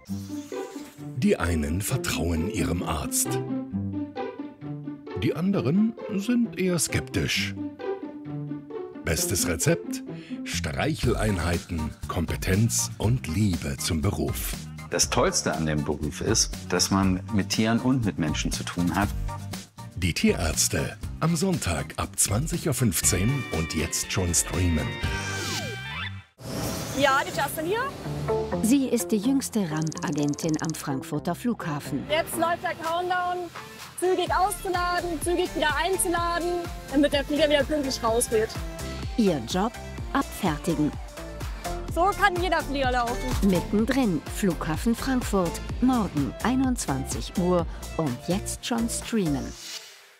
Die einen vertrauen ihrem Arzt. Die anderen sind eher skeptisch. Bestes Rezept: Streicheleinheiten, Kompetenz und Liebe zum Beruf. Das Tollste an dem Beruf ist, dass man mit Tieren und mit Menschen zu tun hat. Die Tierärzte. Am Sonntag ab 20:15 Uhr und jetzt schon streamen. Ja, die Justin hier. Sie ist die jüngste Randagentin am Frankfurter Flughafen. Jetzt läuft der Countdown. Zügig auszuladen, zügig wieder einzuladen, damit der Flieger wieder pünktlich rausgeht. Ihr Job: abfertigen. So kann jeder Flieger laufen. Mittendrin, Flughafen Frankfurt. Morgen 21 Uhr und jetzt schon streamen.